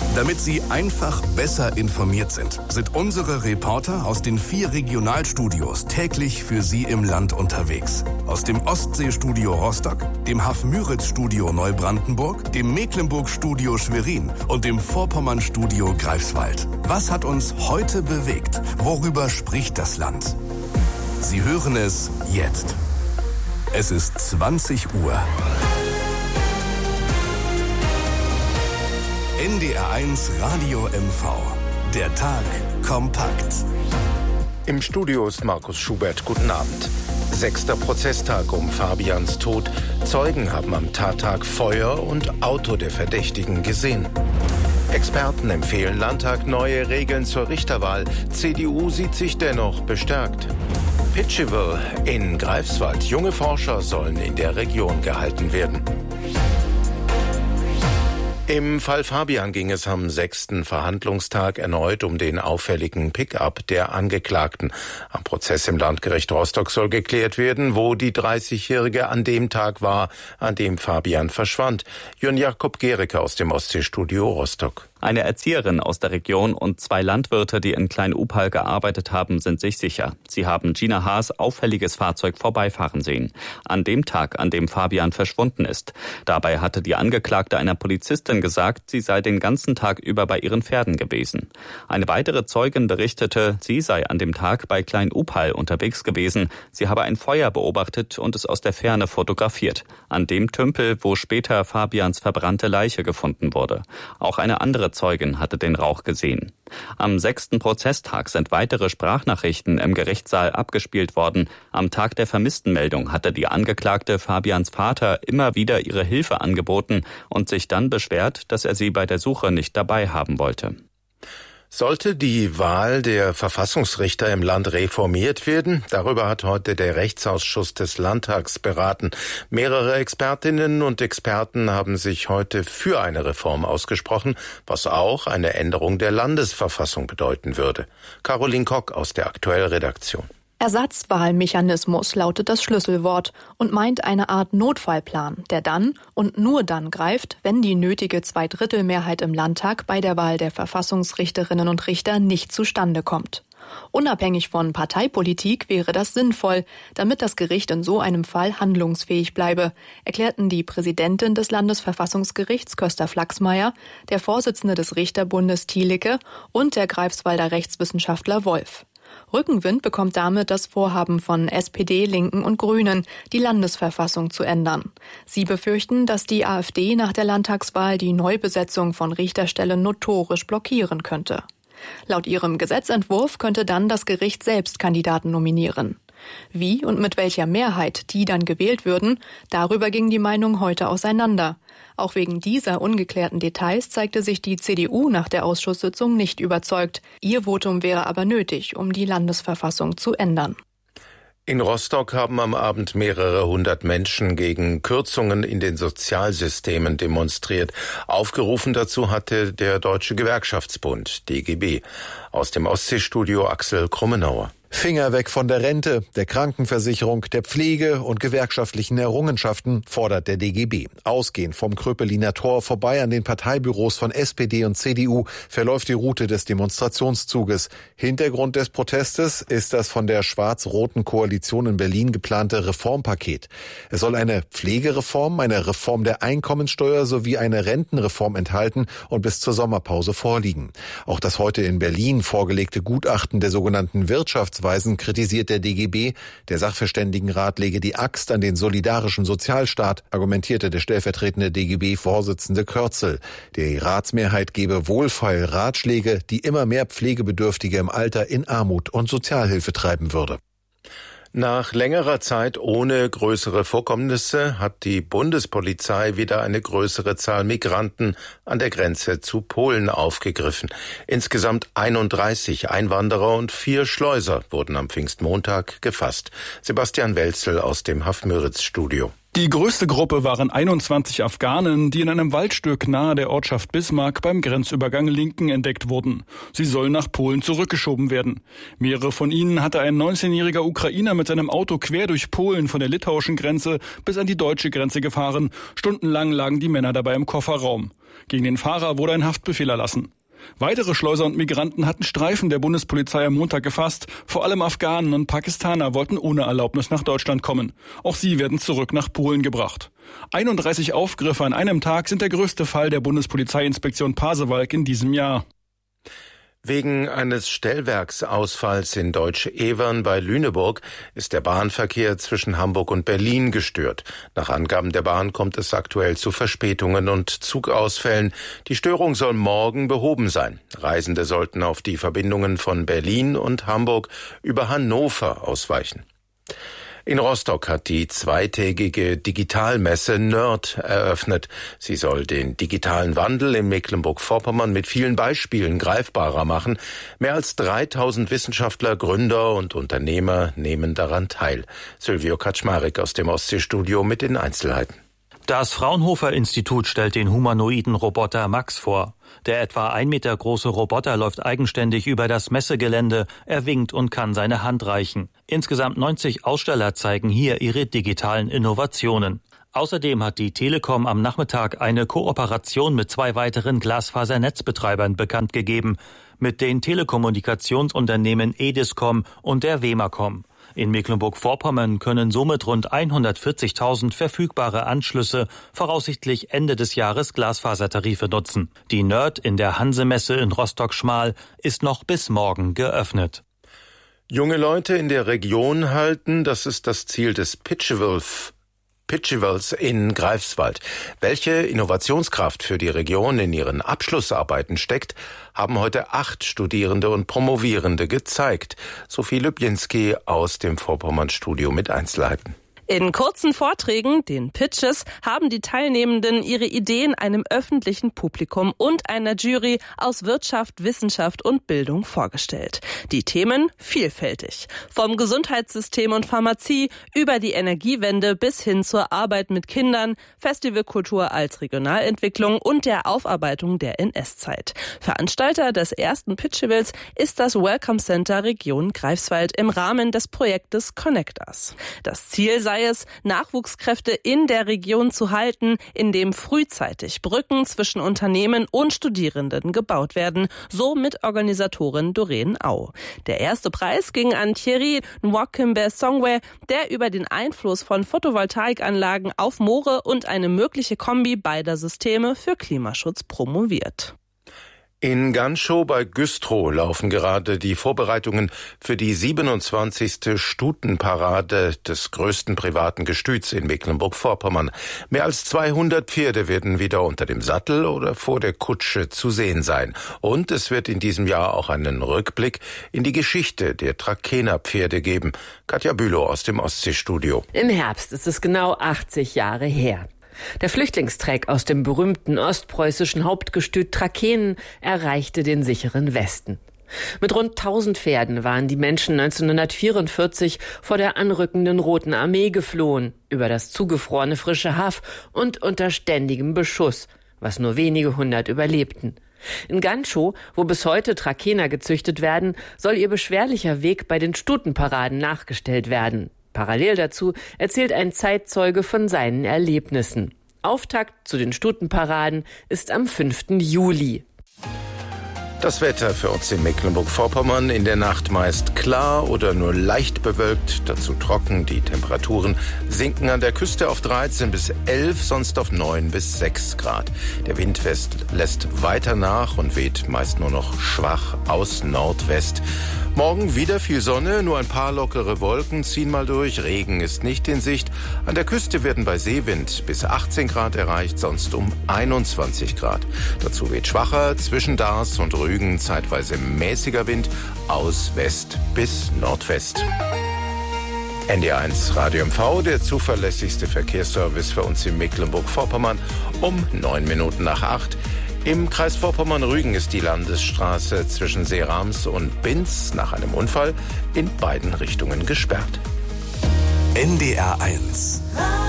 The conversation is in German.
Damit Sie einfach besser informiert sind unsere Reporter aus den 4 Regionalstudios täglich für Sie im Land unterwegs. Aus dem Ostseestudio Rostock, dem Haff-Müritz-Studio Neubrandenburg, dem Mecklenburg-Studio Schwerin und dem Vorpommern-Studio Greifswald. Was hat uns heute bewegt? Worüber spricht das Land? Sie hören es jetzt. Es ist 20 Uhr. NDR1 Radio MV. Der Tag kompakt. Im Studio ist Markus Schubert. Guten Abend. 6. Prozesstag um Fabians Tod. Zeugen haben am Tattag Feuer und Auto der Verdächtigen gesehen. Experten empfehlen Landtag neue Regeln zur Richterwahl. CDU sieht sich dennoch bestärkt. Pitcheville in Greifswald. Junge Forscher sollen in der Region gehalten werden. Im Fall Fabian ging es am 6. Verhandlungstag erneut um den auffälligen Pick-up der Angeklagten. Am Prozess im Landgericht Rostock soll geklärt werden, wo die 30-Jährige an dem Tag war, an dem Fabian verschwand. Jörn Jakob Gericke aus dem Ostseestudio Rostock. Eine Erzieherin aus der Region und 2 Landwirte, die in Klein-Upal gearbeitet haben, sind sich sicher. Sie haben Gina Haas auffälliges Fahrzeug vorbeifahren sehen. An dem Tag, an dem Fabian verschwunden ist. Dabei hatte die Angeklagte einer Polizistin gesagt, sie sei den ganzen Tag über bei ihren Pferden gewesen. Eine weitere Zeugin berichtete, sie sei an dem Tag bei Klein-Upal unterwegs gewesen. Sie habe ein Feuer beobachtet und es aus der Ferne fotografiert. An dem Tümpel, wo später Fabians verbrannte Leiche gefunden wurde. Auch eine andere Zeugin hatte den Rauch gesehen. Am 6. Prozesstag sind weitere Sprachnachrichten im Gerichtssaal abgespielt worden. Am Tag der Vermisstenmeldung hatte die Angeklagte Fabians Vater immer wieder ihre Hilfe angeboten und sich dann beschwert, dass er sie bei der Suche nicht dabei haben wollte. Sollte die Wahl der Verfassungsrichter im Land reformiert werden? Darüber hat heute der Rechtsausschuss des Landtags beraten. Mehrere Expertinnen und Experten haben sich heute für eine Reform ausgesprochen, was auch eine Änderung der Landesverfassung bedeuten würde. Caroline Kock aus der Aktuell-Redaktion. Ersatzwahlmechanismus lautet das Schlüsselwort und meint eine Art Notfallplan, der dann und nur dann greift, wenn die nötige 2/3-Mehrheit im Landtag bei der Wahl der Verfassungsrichterinnen und Richter nicht zustande kommt. Unabhängig von Parteipolitik wäre das sinnvoll, damit das Gericht in so einem Fall handlungsfähig bleibe, erklärten die Präsidentin des Landesverfassungsgerichts Köster Flachsmeier, der Vorsitzende des Richterbundes Thielicke und der Greifswalder Rechtswissenschaftler Wolf. Rückenwind bekommt damit das Vorhaben von SPD, Linken und Grünen, die Landesverfassung zu ändern. Sie befürchten, dass die AfD nach der Landtagswahl die Neubesetzung von Richterstellen notorisch blockieren könnte. Laut ihrem Gesetzentwurf könnte dann das Gericht selbst Kandidaten nominieren. Wie und mit welcher Mehrheit die dann gewählt würden, darüber ging die Meinung heute auseinander. Auch wegen dieser ungeklärten Details zeigte sich die CDU nach der Ausschusssitzung nicht überzeugt. Ihr Votum wäre aber nötig, um die Landesverfassung zu ändern. In Rostock haben am Abend mehrere hundert Menschen gegen Kürzungen in den Sozialsystemen demonstriert. Aufgerufen dazu hatte der Deutsche Gewerkschaftsbund, DGB. Aus dem Ostseestudio Axel Krummenauer. Finger weg von der Rente, der Krankenversicherung, der Pflege und gewerkschaftlichen Errungenschaften, fordert der DGB. Ausgehend vom Kröpeliner Tor vorbei an den Parteibüros von SPD und CDU verläuft die Route des Demonstrationszuges. Hintergrund des Protestes ist das von der schwarz-roten Koalition in Berlin geplante Reformpaket. Es soll eine Pflegereform, eine Reform der Einkommensteuer sowie eine Rentenreform enthalten und bis zur Sommerpause vorliegen. Auch das heute in Berlin vorgelegte Gutachten der sogenannten Wirtschaftsweisen kritisiert der DGB. Der Sachverständigenrat lege die Axt an den solidarischen Sozialstaat, argumentierte der stellvertretende DGB-Vorsitzende Kürzel. Die Ratsmehrheit gebe wohlfeil Ratschläge, die immer mehr Pflegebedürftige im Alter in Armut und Sozialhilfe treiben würde. Nach längerer Zeit ohne größere Vorkommnisse hat die Bundespolizei wieder eine größere Zahl Migranten an der Grenze zu Polen aufgegriffen. Insgesamt 31 Einwanderer und 4 Schleuser wurden am Pfingstmontag gefasst. Sebastian Welzel aus dem Haff-Müritz-Studio. Die größte Gruppe waren 21 Afghanen, die in einem Waldstück nahe der Ortschaft Bismarck beim Grenzübergang Linken entdeckt wurden. Sie sollen nach Polen zurückgeschoben werden. Mehrere von ihnen hatte ein 19-jähriger Ukrainer mit seinem Auto quer durch Polen von der litauischen Grenze bis an die deutsche Grenze gefahren. Stundenlang lagen die Männer dabei im Kofferraum. Gegen den Fahrer wurde ein Haftbefehl erlassen. Weitere Schleuser und Migranten hatten Streifen der Bundespolizei am Montag gefasst. Vor allem Afghanen und Pakistaner wollten ohne Erlaubnis nach Deutschland kommen. Auch sie werden zurück nach Polen gebracht. 31 Aufgriffe an einem Tag sind der größte Fall der Bundespolizeiinspektion Pasewalk in diesem Jahr. Wegen eines Stellwerksausfalls in Deutsch-Evern bei Lüneburg ist der Bahnverkehr zwischen Hamburg und Berlin gestört. Nach Angaben der Bahn kommt es aktuell zu Verspätungen und Zugausfällen. Die Störung soll morgen behoben sein. Reisende sollten auf die Verbindungen von Berlin und Hamburg über Hannover ausweichen. In Rostock hat die zweitägige Digitalmesse Nerd eröffnet. Sie soll den digitalen Wandel in Mecklenburg-Vorpommern mit vielen Beispielen greifbarer machen. Mehr als 3000 Wissenschaftler, Gründer und Unternehmer nehmen daran teil. Sylvio Kaczmarek aus dem Ostseestudio mit den Einzelheiten. Das Fraunhofer-Institut stellt den humanoiden Roboter Max vor. Der etwa 1 Meter große Roboter läuft eigenständig über das Messegelände, er winkt und kann seine Hand reichen. Insgesamt 90 Aussteller zeigen hier ihre digitalen Innovationen. Außerdem hat die Telekom am Nachmittag eine Kooperation mit 2 weiteren Glasfasernetzbetreibern bekannt gegeben, mit den Telekommunikationsunternehmen Ediscom und der Wemacom. In Mecklenburg-Vorpommern können somit rund 140.000 verfügbare Anschlüsse voraussichtlich Ende des Jahres Glasfasertarife nutzen. Die Nerd in der Hanse-Messe in Rostock-Schmal ist noch bis morgen geöffnet. Junge Leute in der Region halten, das ist das Ziel des Pitchevals in Greifswald. Welche Innovationskraft für die Region in ihren Abschlussarbeiten steckt, haben heute 8 Studierende und Promovierende gezeigt. Sophie Lübjenski aus dem Vorpommern-Studio mit Einzelheiten. In kurzen Vorträgen, den Pitches, haben die Teilnehmenden ihre Ideen einem öffentlichen Publikum und einer Jury aus Wirtschaft, Wissenschaft und Bildung vorgestellt. Die Themen vielfältig. Vom Gesundheitssystem und Pharmazie über die Energiewende bis hin zur Arbeit mit Kindern, Festivalkultur als Regionalentwicklung und der Aufarbeitung der NS-Zeit. Veranstalter des ersten Pitchevals ist das Welcome Center Region Greifswald im Rahmen des Projektes Connect Us. Das Ziel sei es, Nachwuchskräfte in der Region zu halten, indem frühzeitig Brücken zwischen Unternehmen und Studierenden gebaut werden, so Mitorganisatorin Doreen Au. Der erste Preis ging an Thierry Nwakembe-Songwe, der über den Einfluss von Photovoltaikanlagen auf Moore und eine mögliche Kombi beider Systeme für Klimaschutz promoviert. In Ganschow bei Güstrow laufen gerade die Vorbereitungen für die 27. Stutenparade des größten privaten Gestüts in Mecklenburg-Vorpommern. Mehr als 200 Pferde werden wieder unter dem Sattel oder vor der Kutsche zu sehen sein. Und es wird in diesem Jahr auch einen Rückblick in die Geschichte der Trakehner Pferde geben. Katja Bülow aus dem Ostseestudio. Im Herbst ist es genau 80 Jahre her. Der Flüchtlingstreck aus dem berühmten ostpreußischen Hauptgestüt Trakehnen erreichte den sicheren Westen. Mit rund 1000 Pferden waren die Menschen 1944 vor der anrückenden Roten Armee geflohen, über das zugefrorene frische Haff und unter ständigem Beschuss, was nur wenige 100 überlebten. In Ganschow, wo bis heute Trakehner gezüchtet werden, soll ihr beschwerlicher Weg bei den Stutenparaden nachgestellt werden. Parallel dazu erzählt ein Zeitzeuge von seinen Erlebnissen. Auftakt zu den Stutenparaden ist am 5. Juli. Das Wetter für uns in Mecklenburg-Vorpommern: in der Nacht meist klar oder nur leicht bewölkt, dazu trocken. Die Temperaturen sinken an der Küste auf 13 bis 11, sonst auf 9 bis 6 Grad. Der Wind lässt weiter nach und weht meist nur noch schwach aus Nordwest. Morgen wieder viel Sonne, nur ein paar lockere Wolken ziehen mal durch. Regen ist nicht in Sicht. An der Küste werden bei Seewind bis 18 Grad erreicht, sonst um 21 Grad. Dazu weht schwacher zwischen Dars und Rügen zeitweise mäßiger Wind aus West bis Nordwest. NDR1 Radio MV, der zuverlässigste Verkehrsservice für uns in Mecklenburg-Vorpommern, um 9 Minuten nach 8. Im Kreis Vorpommern-Rügen ist die Landesstraße zwischen Seerams und Binz nach einem Unfall in beiden Richtungen gesperrt. NDR1